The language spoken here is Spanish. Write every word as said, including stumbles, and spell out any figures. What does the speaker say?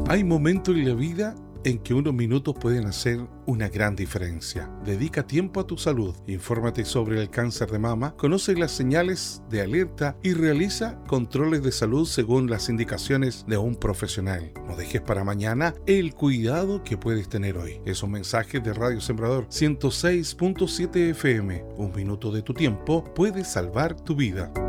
Hay momentos en la vida en que unos minutos pueden hacer una gran diferencia. Dedica tiempo a tu salud, infórmate sobre el cáncer de mama, conoce las señales de alerta y realiza controles de salud según las indicaciones de un profesional. No dejes para mañana el cuidado que puedes tener hoy. Es un mensaje de Radio Sembrador ciento seis punto siete F M. Un minuto de tu tiempo puede salvar tu vida.